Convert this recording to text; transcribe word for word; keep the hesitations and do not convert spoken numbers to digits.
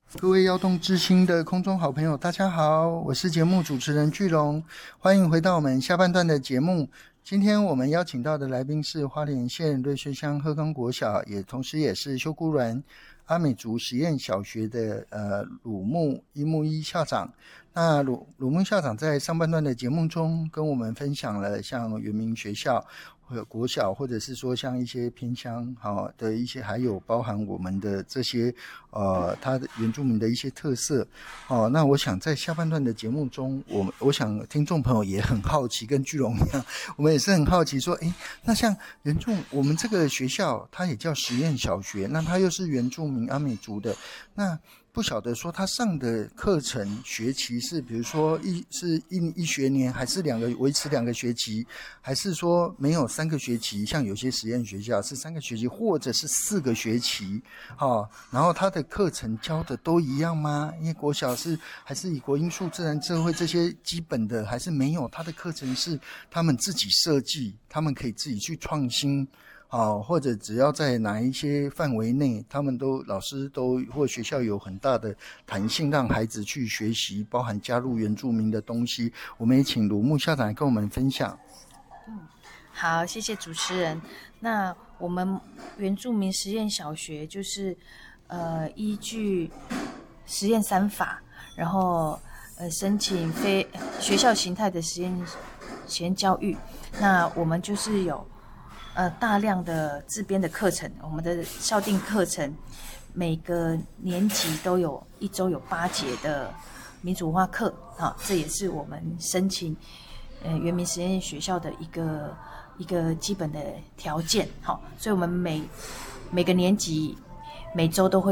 各位摇动之星的空中好朋友大家好，我是节目主持人巨龙，欢迎回到我们下半段的节目。今天我们邀请到的来宾是花莲县瑞穗乡鹤冈国小，也同时也是秀姑峦阿美族实验小学的呃鲁木一木一校长。那鲁鲁木校长在上半段的节目中跟我们分享了像原民学校或者国小，或者是说像一些偏乡好的一些，还有包含我们的这些呃他的原住民的一些特色哦。那我想在下半段的节目中，我我想听众朋友也很好奇，跟巨龙一样，我们也是很好奇说，诶，那像原住我们这个学校它也叫实验小学，那它又是原住民阿美族的，那不晓得说他上的课程学期是比如说一是一一学年，还是两个维持两个学期，还是说没有三个学期，像有些实验学校是三个学期或者是四个学期哦，然后他的课程教的都一样吗？因为国小是还是以国英数自然社会这些基本的，还是没有，他的课程是他们自己设计，他们可以自己去创新哦，或者只要在哪一些范围内，他们都老师都或学校有很大的弹性，让孩子去学习，包含加入原住民的东西。我们也请鲁木校长来跟我们分享。 嗯，好，谢谢主持人。那我们原住民实验小学就是呃依据实验三法，然后呃申请非学校形态的实验实验教育。那我们就是有呃，大量的自编的课程，我们的校订课程每个年级都有一周有八节的民主文化课啊，这也是我们申请呃原民实验学校的一个一个基本的条件。好，所以我们每每个年级每周都会